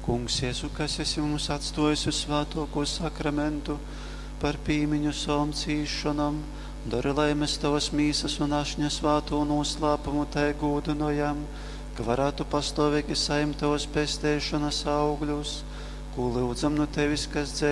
Kungs, Jēzu, kas esi mums atstājis uz svētāko sakramentu par pīmiņu somcīšanam, dari, lai mēs tavas mīsas un ašņa svāto noslēpumu te gūdinojam, ka varētu pastāvīgi saim tavas pestēšanas augļus, ko lūdzam no tevis, kas dzēj